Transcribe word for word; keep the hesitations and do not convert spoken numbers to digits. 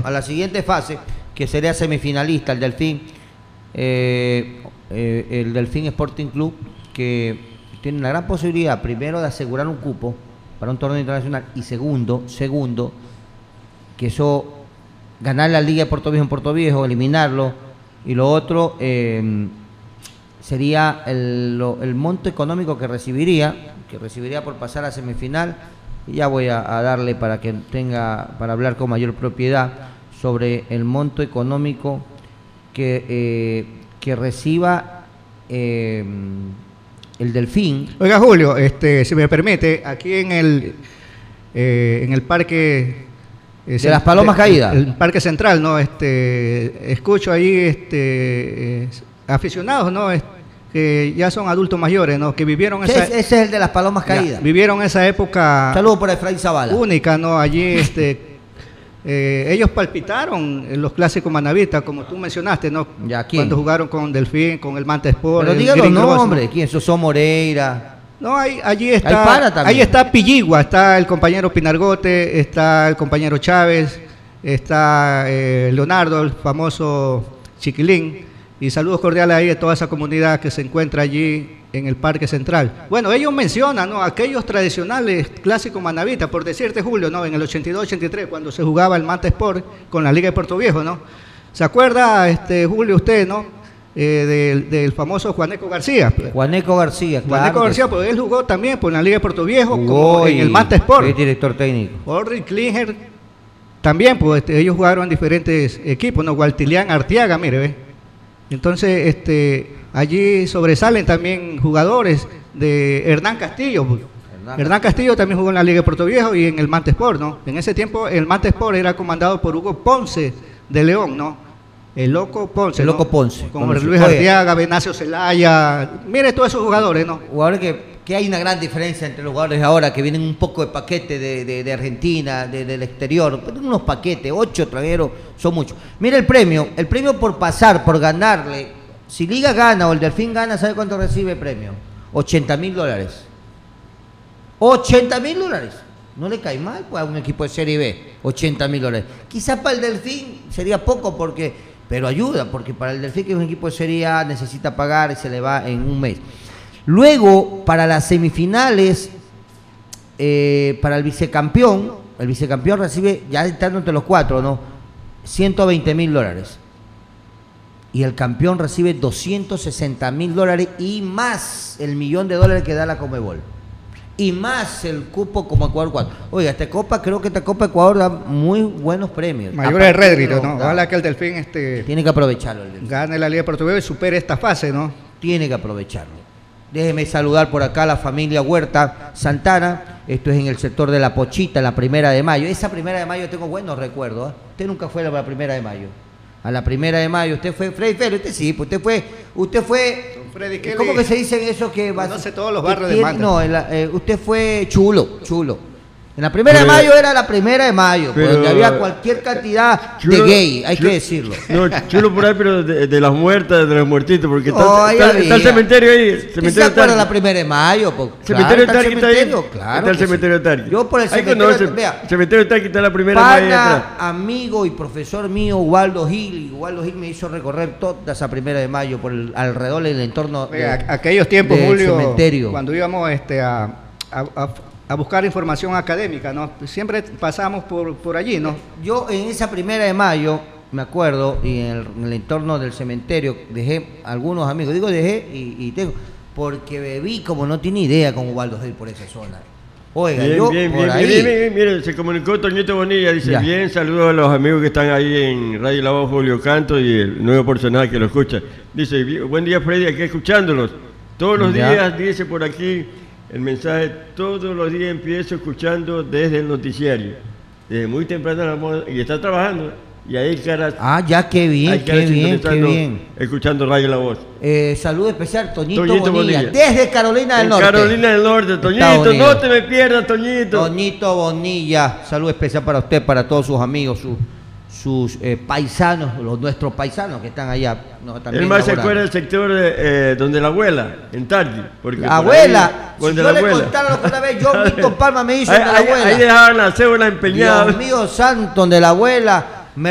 a la siguiente fase, que sería semifinalista, el Delfín, eh, eh, el Delfín Sporting Club, que tiene una gran posibilidad, primero, de asegurar un cupo para un torneo internacional, y segundo, segundo, que eso, ganar la Liga de Puerto Viejo en Puerto Viejo, eliminarlo, y lo otro eh, sería el, lo, el monto económico que recibiría, que recibiría por pasar a semifinal, y ya voy a, a darle para que tenga, para hablar con mayor propiedad sobre el monto económico que, eh, que reciba eh, el Delfín. Oiga, Julio, este, si me permite, aquí en el, eh, en el parque... De el, las Palomas de, Caídas. El Parque Central, ¿no? Este, escucho ahí este, eh, aficionados, ¿no? Que ya son adultos mayores, ¿no? Que vivieron esa... Ese, ese es el de las Palomas Caídas. Ya, vivieron esa época... Saludos por Efraín Zavala. Única, ¿no? Allí, este... eh, ellos palpitaron en los clásicos manavistas, como tú mencionaste, ¿no? Ya, ¿quién? Cuando jugaron con Delfín, con el Manta Sport. Pero díganos, no, hombre. ¿Quién? Sosó Moreira... No, ahí, allí está, ahí está Pilligua, está el compañero Pinargote, está el compañero Chávez, está eh, Leonardo, el famoso Chiquilín, y saludos cordiales ahí a toda esa comunidad que se encuentra allí en el Parque Central. Bueno, ellos mencionan, ¿no?, aquellos tradicionales clásicos manavistas, por decirte, Julio, ¿no?, en el ochenta y dos ochenta y tres, cuando se jugaba el Manta Sport con la Liga de Puerto Viejo, ¿no? ¿Se acuerda, este, Julio, usted, ¿no?, Eh, del, del famoso Juaneco García? Juaneco García, claro. Juaneco García, pues él jugó también por la Liga de Puerto Viejo, jugó como en el Manta Sport. Es director técnico. Ulrich Klinger también, pues este, ellos jugaron en diferentes equipos, ¿no? Gualtilián Arteaga, mire, ¿ve? Entonces, este, allí sobresalen también jugadores de Hernán Castillo. Pues. Hernán, Hernán Castillo también jugó en la Liga de Puerto Viejo y en el Manta Sport, ¿no? En ese tiempo el Manta Sport era comandado por Hugo Ponce de León, ¿no? El Loco Ponce. El Loco ¿no? Ponce. Como Luis Arteaga, Venancio Zelaya. Mire todos esos jugadores, ¿no? Jugadores que, que hay una gran diferencia entre los jugadores ahora que vienen un poco de paquete de, de, de Argentina, de, del exterior. Pero unos paquetes, ocho extranjeros, son muchos. Mire el premio. El premio por pasar, por ganarle. Si Liga gana o el Delfín gana, ¿sabe cuánto recibe el premio? ochenta mil dólares. ochenta mil dólares. No le cae mal pues, a un equipo de Serie B. ochenta mil dólares. Quizás para el Delfín sería poco porque... Pero ayuda, porque para el Delfín, que es un equipo de Serie A, necesita pagar y se le va en un mes. Luego, para las semifinales, eh, para el vicecampeón, el vicecampeón recibe, ya estando entre los cuatro, ¿no?, ciento veinte mil dólares. Y el campeón recibe doscientos sesenta mil dólares y más el millón de dólares que da la Conmebol. Y más el cupo como Ecuador cuatro. Oiga, esta Copa, creo que esta Copa Ecuador da muy buenos premios. Mayores réditos, ¿no? Ojalá que el Delfín este, tiene que aprovecharlo. El gane la Liga de Puerto Viejo y supere esta fase, ¿no? Tiene que aprovecharlo. Déjeme saludar por acá a la familia Huerta Santana. Esto es en el sector de La Pochita, la primera de mayo. Esa primera de mayo tengo buenos recuerdos. ¿eh? Usted nunca fue a la primera de mayo. A la primera de mayo, usted fue, Freddy Félix, usted sí, pues usted fue, usted fue, Freddy Kelly, ¿cómo que se dicen eso que va? No sé, todos los barrios de tiene, Manta. No, en la, eh, usted fue chulo, chulo. En la primera pero, de mayo era la primera de mayo, pero, donde había cualquier cantidad chulo, de gay, hay chulo, que decirlo. No, chulo por ahí, pero de, de las muertas, de los muertitos, porque no, está, está, está el cementerio ahí. Cementerio ¿Se acuerda la primera de mayo? Pues, cementerio claro, de Tarqui está ahí. Claro está el cementerio de Tarqui. Yo por el ahí cementerio, conoce, vea, cementerio de Tarqui está la primera pana, de mayo atrás. Amigo y profesor mío, Waldo Gil, Waldo Gil me hizo recorrer toda esa primera de mayo por el, alrededor del entorno Oiga, de, aquellos tiempos, Julio, cementerio. Cuando íbamos este, a, a, a a buscar información académica, ¿no? Siempre pasamos por, por allí, ¿no? Yo en esa primera de mayo, me acuerdo, y en el, en el entorno del cementerio, dejé algunos amigos, digo dejé y, y tengo, porque bebí como no tiene idea con Ubaldo Gil por esa zona. Oiga, bien, yo bien, por bien, ahí... bien, bien, bien, mire, se comunicó Toñito Bonilla, dice, ya. Bien, saludos a los amigos que están ahí en Radio La Voz, Julio Canto y el nuevo personal que lo escucha. Dice, buen día Freddy, aquí escuchándolos. Todos los ya. días, dice por aquí, el mensaje, todos los días empiezo escuchando desde el noticiario, desde muy temprano, y está trabajando, y ahí caras... Ah, ya, qué bien, qué bien, qué bien. Escuchando Radio La Voz. Eh, saludo especial, Toñito, Toñito Bonilla, Bonilla, desde Carolina del en Norte. Carolina del Norte, Toñito, no te me pierdas, Toñito. Toñito Bonilla, saludo especial para usted, para todos sus amigos, sus... sus eh, paisanos, los nuestros paisanos que están allá. No, Él más se acuerda del sector de, eh, donde la abuela, en Tarqui. La abuela, ahí, si yo la le abuela. contara lo que una vez yo, Víctor Palma me hizo ahí, de la ahí, abuela. Ahí dejaban la cédula empeñada. Dios mío santo, donde la abuela,